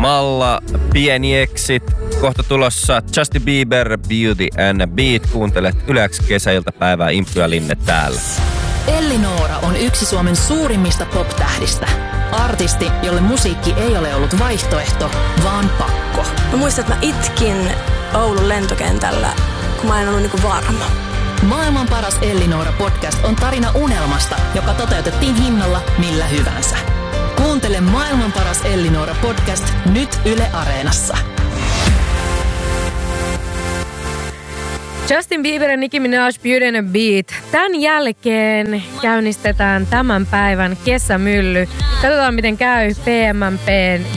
Malla, Pieni Exit. Kohta tulossa Justin Bieber, Beauty and Beat. Kuuntelet Yleäks kesäiltapäivää, Impy ja Linne täällä. Elli-Noora on yksi Suomen suurimmista pop-tähdistä. Artisti, jolle musiikki ei ole ollut vaihtoehto, vaan pakko. Mä muistan, että mä itkin Oulun lentokentällä, kun mä en ollut niinku varma. Maailman paras Elli-Noora podcast on tarina unelmasta, joka toteutettiin hinnalla millä hyvänsä. Kuuntele Maailman paras Elli-Noora podcast nyt Yle Areenassa. Justin Bieber ja Nicki Minaj, Beauty and Beat. Tämän jälkeen käynnistetään tämän päivän kesämylly. Katsotaan miten käy PMMP:n